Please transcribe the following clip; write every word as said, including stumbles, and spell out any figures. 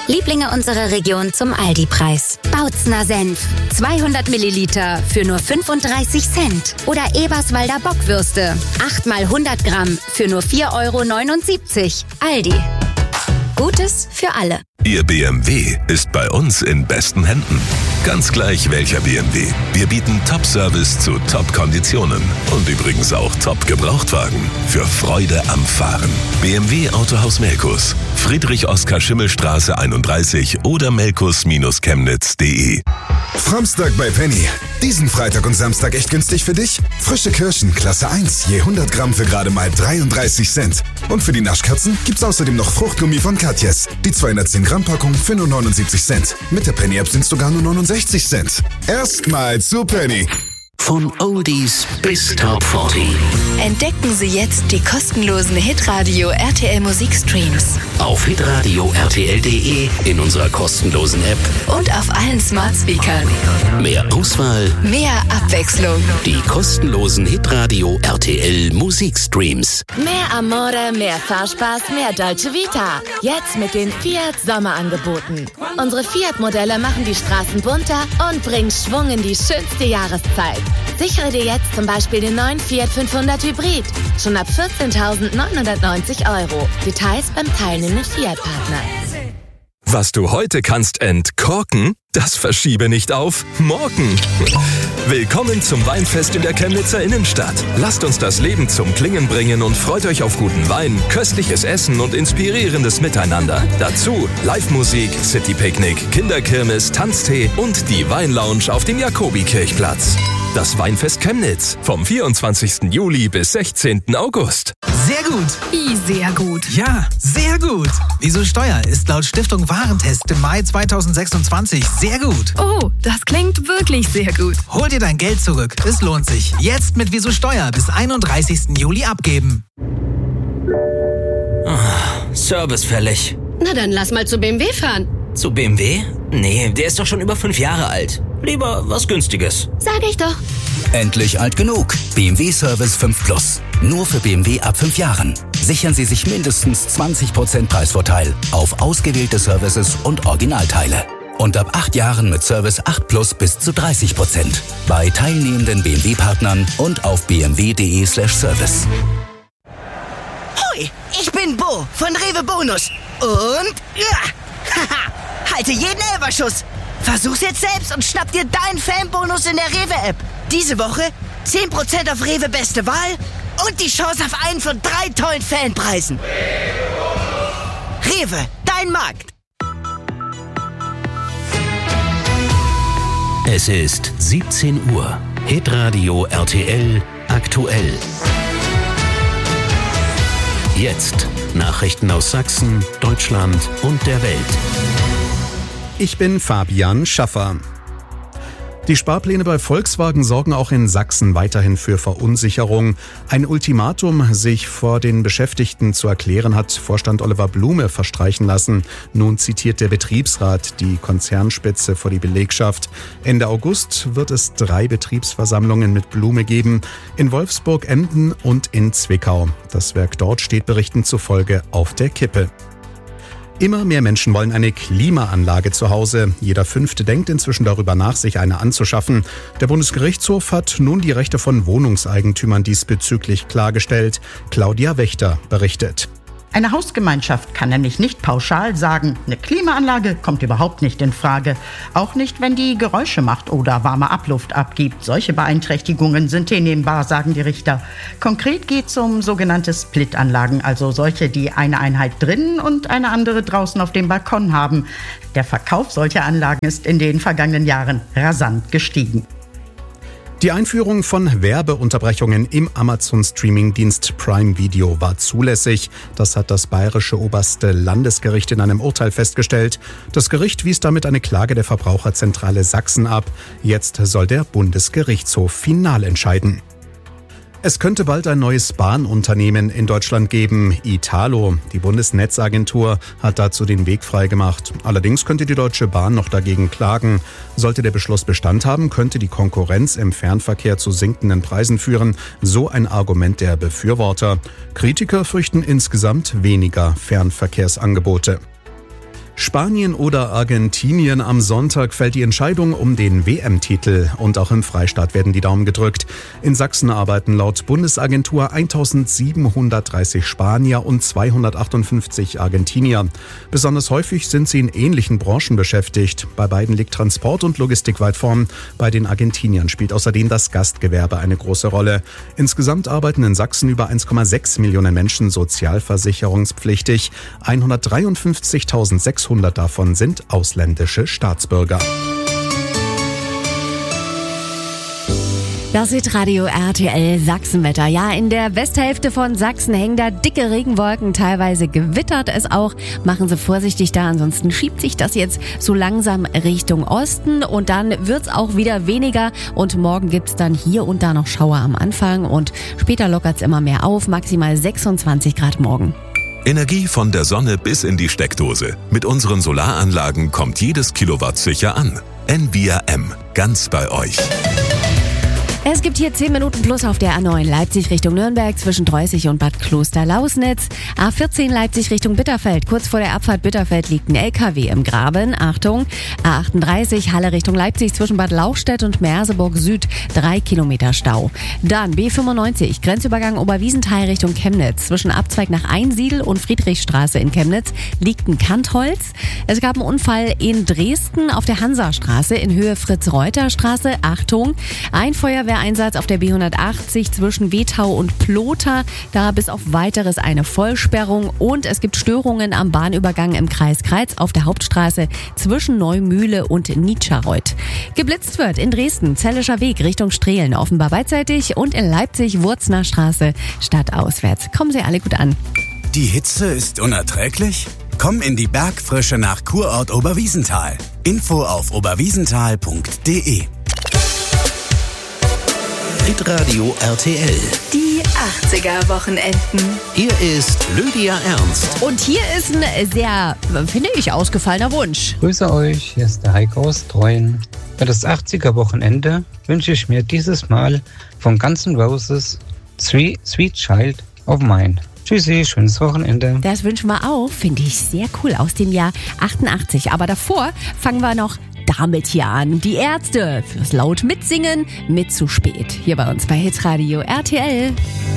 Lieblinge unserer Region zum Aldi-Preis. Bautzner Senf. zweihundert Milliliter für nur fünfunddreißig Cent. Oder Eberswalder Bockwürste. acht mal hundert Gramm für nur vier Euro neunundsiebzig. Aldi. Gutes für alle. Ihr B M W ist bei uns in besten Händen. Ganz gleich welcher B M W. Wir bieten Top-Service zu Top-Konditionen. Und übrigens auch Top-Gebrauchtwagen. Für Freude am Fahren. B M W Autohaus Melkus. Friedrich-Oskar-Schimmel-Straße einunddreißig oder melkus Chemnitz punkt de. Framstag bei Penny. Diesen Freitag und Samstag echt günstig für dich? Frische Kirschen, Klasse eins, je hundert Gramm für gerade mal dreiunddreißig Cent. Und für die Naschkatzen gibt's außerdem noch Fruchtgummi von Katjes. Die zweihundertzehn Gramm Packung für nur neunundsiebzig Cent. Mit der Penny-App sind's sogar nur neunundsechzig Cent. Erstmal zu Penny. Von Oldies bis Top vierzig. Entdecken Sie jetzt die kostenlosen Hitradio R T L Musikstreams. Auf hitradio r t l punkt de, in unserer kostenlosen App und auf allen Smart Speakern. Mehr Auswahl, mehr Abwechslung. Die kostenlosen Hitradio R T L Musikstreams. Mehr Amore, mehr Fahrspaß, mehr Dolce Vita. Jetzt mit den Fiat Sommerangeboten. Unsere Fiat-Modelle machen die Straßen bunter und bringen Schwung in die schönste Jahreszeit. Sichere dir jetzt zum Beispiel den neuen Fiat fünfhundert Hybrid. Schon ab vierzehntausendneunhundertneunzig Euro. Details beim teilnehmenden Fiat-Partner. Was du heute kannst entkorken, das verschiebe nicht auf morgen. Willkommen zum Weinfest in der Chemnitzer Innenstadt. Lasst uns das Leben zum Klingen bringen und freut euch auf guten Wein, köstliches Essen und inspirierendes Miteinander. Dazu Live-Musik, City-Picknick, Kinderkirmes, Tanztee und die Weinlounge auf dem Jakobikirchplatz. Das Weinfest Chemnitz vom vierundzwanzigsten Juli bis sechzehnten August. Sehr gut. Wie sehr gut? Ja, sehr gut. Wieso Steuer ist laut Stiftung Warentest im Mai zweitausendsechsundzwanzig sehr gut. Oh, das klingt wirklich sehr gut. Hol dir dein Geld zurück. Es lohnt sich. Jetzt mit Wieso Steuer bis einunddreißigsten Juli abgeben. Oh, Service fällig. Na dann lass mal zu B M W fahren. Zu B M W? Nee, der ist doch schon über fünf Jahre alt. Lieber was Günstiges. Sag ich doch. Endlich alt genug. B M W Service fünf Plus. Nur für B M W ab fünf Jahren. Sichern Sie sich mindestens zwanzig Prozent Preisvorteil auf ausgewählte Services und Originalteile. Und ab acht Jahren mit Service acht Plus bis zu dreißig Prozent. Bei teilnehmenden B M W-Partnern und auf b m w punkt de slash service. Hoi, ich bin Bo von Rewe Bonus. Und ja, haha, halte jeden Elferschuss. Versuch's jetzt selbst und schnapp dir deinen Fanbonus in der Rewe-App. Diese Woche zehn Prozent auf Rewe Beste Wahl und die Chance auf einen von drei tollen Fanpreisen. Rewe, dein Markt. Es ist siebzehn Uhr. Hitradio R T L aktuell. Jetzt Nachrichten aus Sachsen, Deutschland und der Welt. Ich bin Fabian Schaffer. Die Sparpläne bei Volkswagen sorgen auch in Sachsen weiterhin für Verunsicherung. Ein Ultimatum, sich vor den Beschäftigten zu erklären, hat Vorstand Oliver Blume verstreichen lassen. Nun zitiert der Betriebsrat die Konzernspitze vor die Belegschaft. Ende August wird es drei Betriebsversammlungen mit Blume geben. In Wolfsburg, Emden und in Zwickau. Das Werk dort steht Berichten zufolge auf der Kippe. Immer mehr Menschen wollen eine Klimaanlage zu Hause. Jeder Fünfte denkt inzwischen darüber nach, sich eine anzuschaffen. Der Bundesgerichtshof hat nun die Rechte von Wohnungseigentümern diesbezüglich klargestellt. Claudia Wächter berichtet. Eine Hausgemeinschaft kann nämlich nicht pauschal sagen, eine Klimaanlage kommt überhaupt nicht in Frage. Auch nicht, wenn die Geräusche macht oder warme Abluft abgibt. Solche Beeinträchtigungen sind hinnehmbar, sagen die Richter. Konkret geht es um sogenannte Split-Anlagen, also solche, die eine Einheit drinnen und eine andere draußen auf dem Balkon haben. Der Verkauf solcher Anlagen ist in den vergangenen Jahren rasant gestiegen. Die Einführung von Werbeunterbrechungen im Amazon-Streaming-Dienst Prime Video war zulässig. Das hat das Bayerische Oberste Landesgericht in einem Urteil festgestellt. Das Gericht wies damit eine Klage der Verbraucherzentrale Sachsen ab. Jetzt soll der Bundesgerichtshof final entscheiden. Es könnte bald ein neues Bahnunternehmen in Deutschland geben, Italo. Die Bundesnetzagentur hat dazu den Weg freigemacht. Allerdings könnte die Deutsche Bahn noch dagegen klagen. Sollte der Beschluss Bestand haben, könnte die Konkurrenz im Fernverkehr zu sinkenden Preisen führen. So ein Argument der Befürworter. Kritiker fürchten insgesamt weniger Fernverkehrsangebote. Spanien oder Argentinien? Am Sonntag fällt die Entscheidung um den W M-Titel und auch im Freistaat werden die Daumen gedrückt. In Sachsen arbeiten laut Bundesagentur eintausendsiebenhundertdreißig Spanier und zweihundertachtundfünfzig Argentinier. Besonders häufig sind sie in ähnlichen Branchen beschäftigt. Bei beiden liegt Transport und Logistik weit vorn. Bei den Argentiniern spielt außerdem das Gastgewerbe eine große Rolle. Insgesamt arbeiten in Sachsen über eins Komma sechs Millionen Menschen sozialversicherungspflichtig. hundertdreiundfünfzigtausendsechshundert davon sind ausländische Staatsbürger. Das Hitradio R T L Sachsenwetter. Ja, in der Westhälfte von Sachsen hängen da dicke Regenwolken. Teilweise gewittert es auch. Machen Sie vorsichtig da, ansonsten schiebt sich das jetzt so langsam Richtung Osten. Und dann wird's auch wieder weniger. Und morgen gibt's dann hier und da noch Schauer am Anfang. Und später lockert's immer mehr auf. Maximal sechsundzwanzig Grad morgen. Energie von der Sonne bis in die Steckdose. Mit unseren Solaranlagen kommt jedes Kilowatt sicher an. N V I A M. Ganz bei euch. Es gibt hier zehn Minuten plus auf der A neun Leipzig Richtung Nürnberg zwischen Dreußig und Bad Kloster-Lausnitz. A vierzehn Leipzig Richtung Bitterfeld. Kurz vor der Abfahrt Bitterfeld liegt ein L K W im Graben. Achtung. A achtunddreißig Halle Richtung Leipzig zwischen Bad Lauchstädt und Merseburg Süd. Drei Kilometer Stau. Dann B fünfundneunzig Grenzübergang Oberwiesenthal Richtung Chemnitz. Zwischen Abzweig nach Einsiedl und Friedrichstraße in Chemnitz liegt ein Kantholz. Es gab einen Unfall in Dresden auf der Hansastraße in Höhe Fritz-Reuter-Straße. Achtung. Ein Feuerwehr Einsatz auf der B hundertachtzig zwischen Wetau und Plotha. Da bis auf weiteres eine Vollsperrung und es gibt Störungen am Bahnübergang im Kreis Kreuz auf der Hauptstraße zwischen Neumühle und Nitschareuth. Geblitzt wird in Dresden Zellischer Weg Richtung Strehlen offenbar beidseitig und in Leipzig Wurzner Straße stadtauswärts. Kommen Sie alle gut an. Die Hitze ist unerträglich? Komm in die Bergfrische nach Kurort Oberwiesenthal. Info auf oberwiesenthal punkt de. Hitradio R T L. Die achtziger-Wochenenden. Hier ist Lydia Ernst. Und hier ist ein sehr, finde ich, ausgefallener Wunsch. Grüße euch, hier ist der Heiko aus Treuen. Für das achtziger-Wochenende wünsche ich mir dieses Mal von Guns N' Roses Sweet, Sweet Child of Mine. Tschüssi, schönes Wochenende. Das wünschen wir auch, finde ich sehr cool, aus dem Jahr achtundachtzig. Aber davor fangen wir noch damit hier an. Die Ärzte fürs laut Mitsingen mit zu spät. Hier bei uns bei Hitradio R T L.